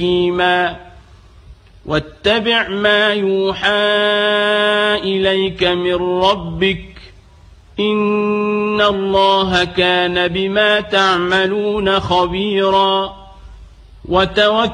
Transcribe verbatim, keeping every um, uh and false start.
حكيما واتبع ما يوحى إليك من ربك إن الله كان بما تعملون خبيرا وتوكل